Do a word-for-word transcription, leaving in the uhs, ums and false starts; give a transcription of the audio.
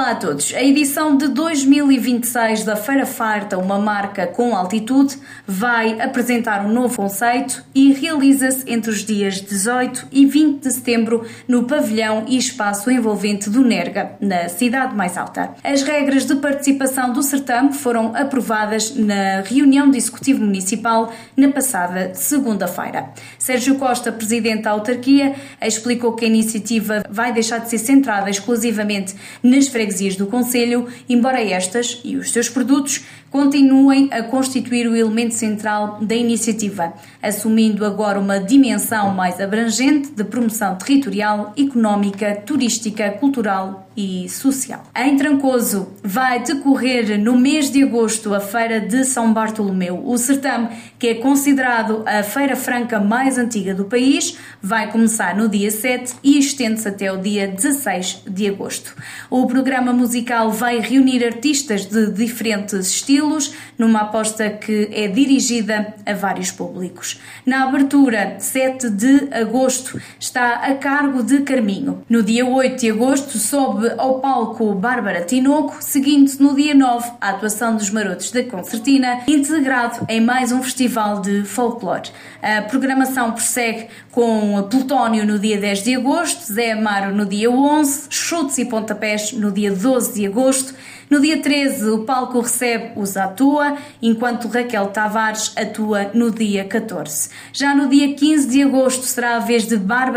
Olá a todos. A edição de dois mil e vinte e seis da Feira Farta, uma marca com altitude, vai apresentar um novo conceito e realiza-se entre os dias dezoito e vinte de setembro no pavilhão e espaço envolvente do Nerga, na cidade mais alta. As regras de participação do certame foram aprovadas na reunião do Executivo Municipal na passada segunda-feira. Sérgio Costa, presidente da autarquia, explicou que a iniciativa vai deixar de ser centrada exclusivamente nas freguesias do concelho, embora estas e os seus produtos continuem a constituir o elemento central da iniciativa, assumindo agora uma dimensão mais abrangente de promoção territorial, económica, turística, cultural e social. Em Trancoso vai decorrer no mês de agosto a Feira de São Bartolomeu. O certame, que é considerado a feira franca mais antiga do país, vai começar no dia sete e estende-se até o dia dezasseis de agosto. O programa musical vai reunir artistas de diferentes estilos, numa aposta que é dirigida a vários públicos. Na abertura, sete de agosto, está a cargo de Carminho. No dia oito de agosto, sobe ao palco Bárbara Tinoco, seguindo-se no dia nove a atuação dos Marotos da Concertina, integrado em mais um festival de folclore. A programação prossegue com Plutónio no dia dez de agosto, Zé Amaro no dia onze, chutes e pontapés no dia doze de agosto. No dia treze, o palco recebe os Atua, enquanto Raquel Tavares atua no dia catorze. Já no dia quinze de agosto será a vez de Bárbara